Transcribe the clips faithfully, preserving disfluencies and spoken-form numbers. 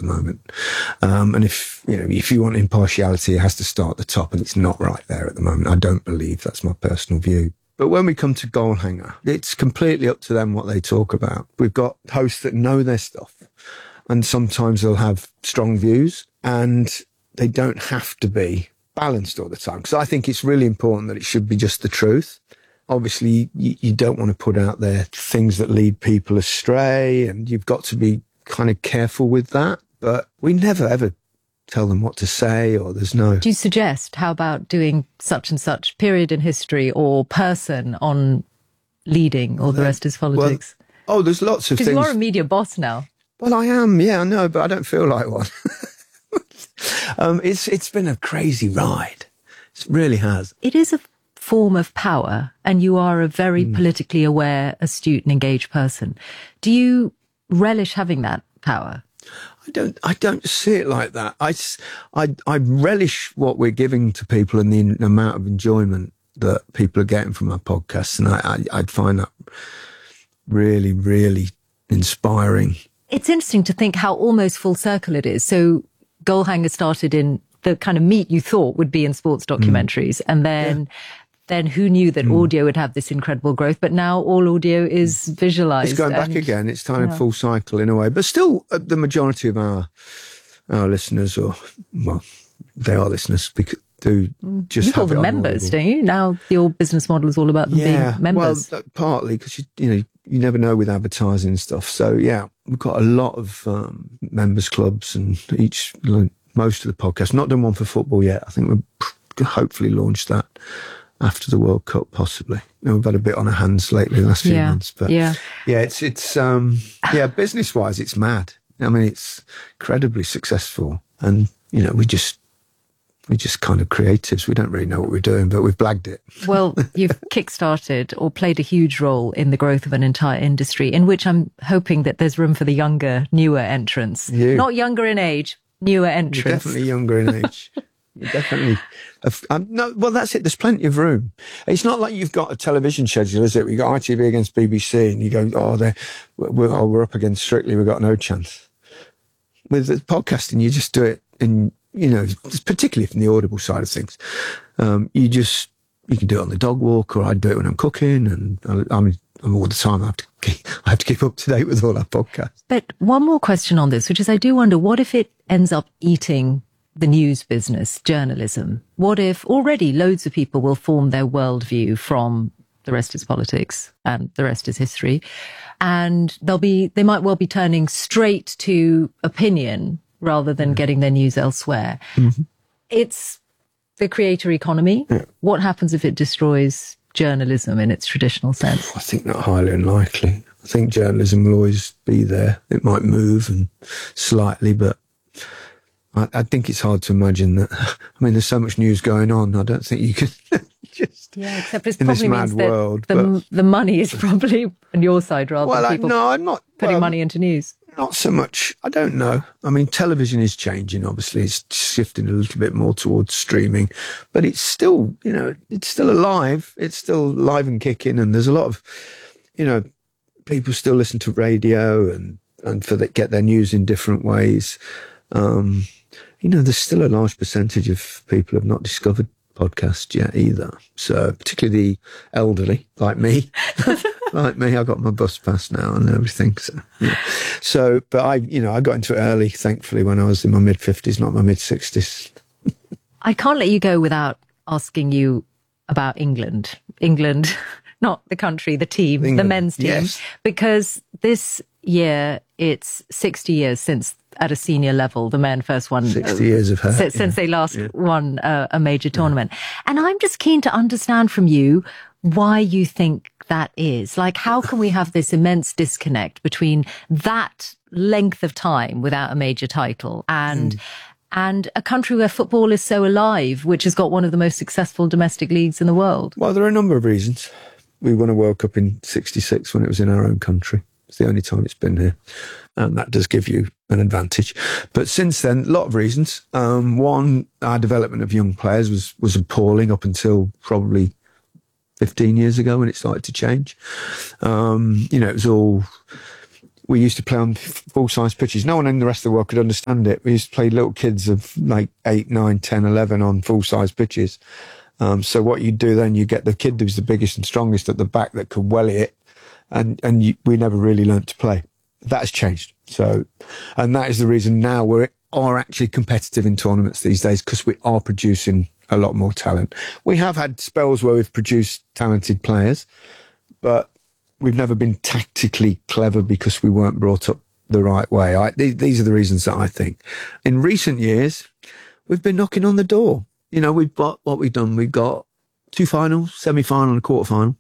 the moment. Um, and if, you know, if you want impartiality, it has to start at the top, and it's not right there at the moment. I don't believe. That's my personal view. But when we come to Goalhanger, it's completely up to them what they talk about. We've got hosts that know their stuff, and sometimes they'll have strong views, and they don't have to be balanced all the time. Because I think it's really important that it should be just the truth. Obviously, you, you don't want to put out there things that lead people astray, and you've got to be kind of careful with that. But we never, ever tell them what to say, or there's no... Do you suggest, how about doing such and such period in history or person on leading, or the rest is politics? Well, oh, there's lots of things. Because you are a media boss now. Well, I am, yeah, I know, but I don't feel like one. um, it's It's been a crazy ride. It really has. It is a form of power, and you are a very mm. politically aware, astute and engaged person. Do you relish having that power? I don't, I don't see it like that. I, I, I relish what we're giving to people and the amount of enjoyment that people are getting from our podcasts. And I, I, I'd find that really, really inspiring. It's interesting to think how almost full circle it is. So Goalhanger started in the kind of meat you thought would be in sports documentaries. Mm. And then... Yeah. Then who knew that mm. audio would have this incredible growth? But now all audio is visualised. It's going and, back again. It's kind yeah. of full cycle in a way. But still, uh, the majority of our our listeners, or, well, they are listeners, because do just you have call them members, Audible. Don't you? Now your business model is all about them yeah, being members. Well, partly because, you, you know, you never know with advertising and stuff. So, yeah, we've got a lot of um, members clubs, and each, most of the podcasts. Not done one for football yet. I think we'll hopefully launch that after the World Cup, possibly. You know, we've had a bit on our hands lately the last few yeah, months, but yeah, yeah, it's it's um, yeah, business wise, it's mad. I mean, it's incredibly successful, and you know, we just we just kind of creatives. We don't really know what we're doing, but we've blagged it. Well, you've kickstarted or played a huge role in the growth of an entire industry, in which I'm hoping that there's room for the younger, newer entrants. You. Not younger in age, newer entrants. You're definitely younger in age. You're definitely. Um, no, well, that's it. There's plenty of room. It's not like you've got a television schedule, is it? We got I T V against B B C, and you go, oh, they're, we're, oh, we're up against Strictly. We've got no chance. With the podcasting, you just do it in, you know, particularly from the Audible side of things. Um, you just, you can do it on the dog walk, or I do it when I'm cooking, and I, I mean, all the time I have to keep, I have to keep up to date with all our podcasts. But one more question on this, which is, I do wonder, what if it ends up eating the news business, journalism? What if already loads of people will form their worldview from the rest is politics and the rest is history, and they'll be, they might well be turning straight to opinion rather than yeah. getting their news elsewhere. Mm-hmm. It's the creator economy. Yeah. What happens if it destroys journalism in its traditional sense? I think not highly unlikely. I think journalism will always be there. It might move and slightly, but I, I think it's hard to imagine that. I mean, there's so much news going on. I don't think you can just yeah, except it in probably this mad means that world. The, but, the money is probably on your side rather well, than I, people no, I'm not putting well, money into news. Not so much. I don't know. I mean, television is changing. Obviously, it's shifting a little bit more towards streaming, but it's still, you know, it's still alive. It's still live and kicking, and there's a lot of, you know, people still listen to radio and and for the, get their news in different ways. Um, you know, there's still a large percentage of people who have not discovered podcasts yet either. So particularly the elderly, like me, like me, I got my bus pass now and everything. So, yeah. so, but I, you know, I got into it early, thankfully, when I was in my mid fifties, not my mid sixties. I can't let you go without asking you about England. England, not the country, the team, England, the men's team, yes. Because this year it's sixty years since, at a senior level, the men first won. sixty years of her. Since, yeah. since they last yeah. won uh, a major tournament. Yeah. And I'm just keen to understand from you why you think that is. Like, how can we have this immense disconnect between that length of time without a major title and mm. and a country where football is so alive, which has got one of the most successful domestic leagues in the world? Well, there are a number of reasons. We won a World Cup in sixty-six when it was in our own country. It's the only time it's been here. And that does give you an advantage. But since then, a lot of reasons. Um, one, our development of young players was, was appalling up until probably fifteen years ago when it started to change. Um, you know, it was all, we used to play on full-size pitches. No one in the rest of the world could understand it. We used to play little kids of like eight, nine, ten, eleven on full-size pitches. Um, so what you do then, you get the kid who's the biggest and strongest at the back that could welly it, and and you, we never really learnt to play. That has changed. So, and that is the reason now we are actually competitive in tournaments these days, because we are producing a lot more talent. We have had spells where we've produced talented players, but we've never been tactically clever because we weren't brought up the right way. I, th- these are the reasons that I think. In recent years, we've been knocking on the door. You know, we've got what we've done. We've got two finals, semi-final and a quarter-final.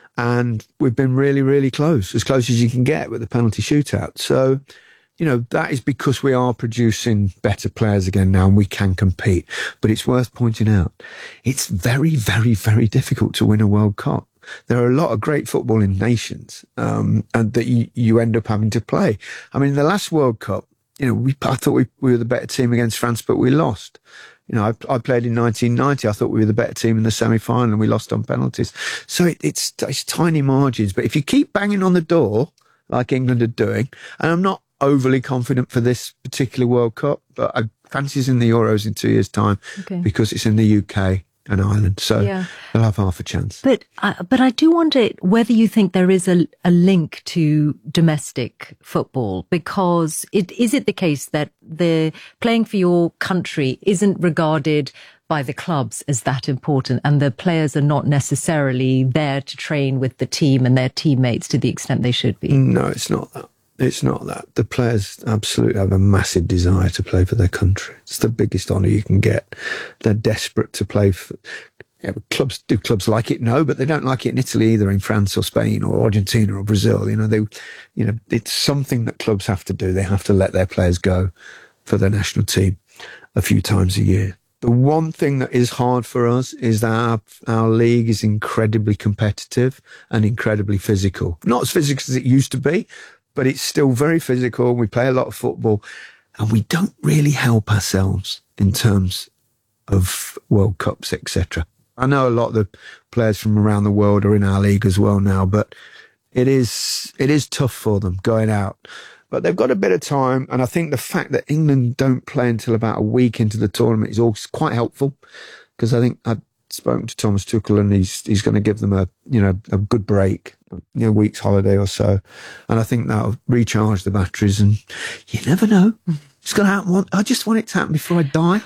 And we've been really, really close, as close as you can get with the penalty shootout. So, you know, that is because we are producing better players again now and we can compete. But it's worth pointing out, it's very, very, very difficult to win a World Cup. There are a lot of great footballing nations um, and that you, you end up having to play. I mean, the last World Cup, you know, we, I thought we, we were the better team against France, but we lost. You know, I, I played in nineteen ninety. I thought we were the better team in the semi-final and we lost on penalties. So it, it's, it's tiny margins. But if you keep banging on the door, like England are doing, and I'm not overly confident for this particular World Cup, but I fancy it's in the Euros in two years' time okay. because it's in the U K and Ireland. So yeah. they'll have half a chance. But uh, but I do wonder whether you think there is a, a link to domestic football, because it is it the case that the playing for your country isn't regarded by the clubs as that important, and the players are not necessarily there to train with the team and their teammates to the extent they should be? No, it's not that. It's not that. The players absolutely have a massive desire to play for their country. It's the biggest honour you can get. They're desperate to play for... Yeah, clubs do clubs like it? No, but they don't like it in Italy either, in France or Spain or Argentina or Brazil. You know, they, you know, it's something that clubs have to do. They have to let their players go for their national team a few times a year. The one thing that is hard for us is that our, our league is incredibly competitive and incredibly physical. Not as physical as it used to be, but it's still very physical. We play a lot of football and we don't really help ourselves in terms of World Cups, et cetera. I know a lot of the players from around the world are in our league as well now, but it is it is tough for them going out. But they've got a bit of time, and I think the fact that England don't play until about a week into the tournament is also quite helpful, because I think I've spoken to Thomas Tuchel and he's he's going to give them a you know a good break, you know, week's holiday or so, and I think that'll recharge the batteries. And you never know, it's going to happen. I just want it to happen before I die.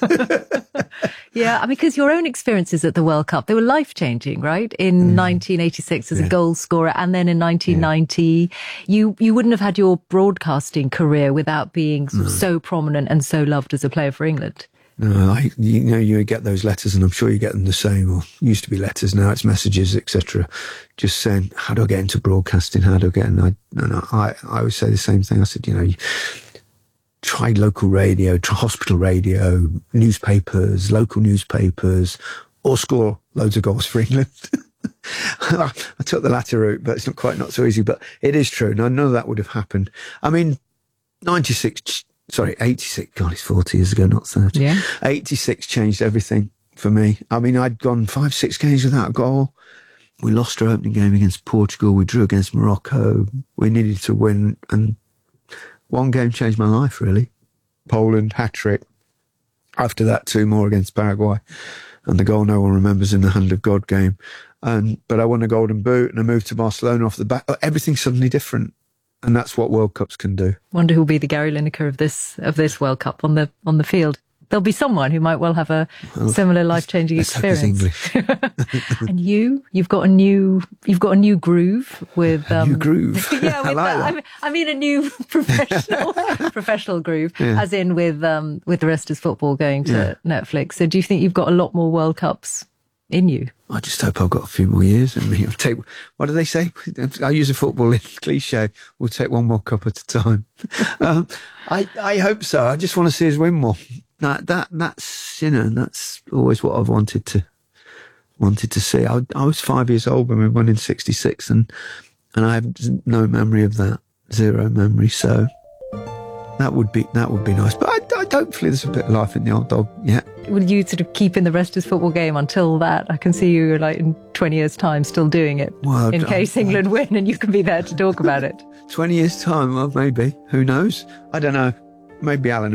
Yeah, I mean, because your own experiences at the World Cup, they were life-changing, right? In mm. nineteen eighty-six as yeah. a goal scorer, and then in nineteen ninety, yeah. you you wouldn't have had your broadcasting career without being no. so prominent and so loved as a player for England. No, I, you know, you get those letters, and I'm sure you get them the same, or used to be letters, now it's messages, et cetera. Just saying, how do I get into broadcasting? How do I get in? I, no, no, I, I always say the same thing. I said, you know, you, try local radio, try hospital radio, newspapers, local newspapers, or score loads of goals for England. I took the latter route, but it's not quite not so easy. But it is true. Now, none of that would have happened. I mean, ninety-six, sorry, eighty-six, God, it's forty years ago, not thirty. Yeah. eighty-six changed everything for me. I mean, I'd gone five, six games without a goal. We lost our opening game against Portugal. We drew against Morocco. We needed to win, and one game changed my life, really. Poland, hat-trick. After that, two more against Paraguay. And the goal no one remembers in the Hand of God game. And But I won a Golden Boot and I moved to Barcelona off the back. Everything's suddenly different. And that's what World Cups can do. Wonder who'll be the Gary Lineker of this of this World Cup on the on the field. There'll be someone who might well have a well, similar life-changing experience. English. And you, you've got a new, you've got a new groove with um, a new groove. Yeah, with I, like that. that. I, mean, I mean a new professional, professional groove, yeah. as in with um with the rest is football going to yeah. Netflix. So, do you think you've got a lot more World Cups in you? I just hope I've got a few more years in me. I'll take, what do they say? I use a football cliche. We'll take one more cup at a time. um, I I hope so. I just want to see us win more. That that that's you know that's always what I've wanted to wanted to see. I, I was five years old when we won in sixty-six, and and I have no memory of that, zero memory. So that would be that would be nice. But I, I hopefully there's a bit of life in the old dog. Yeah. Will you sort of keep in the Restless Football Game until that? I can see you like in twenty years' time still doing it, well, in I, case I, England win and you can be there to talk about it. twenty years' time, well, maybe. Who knows? I don't know. Maybe Alan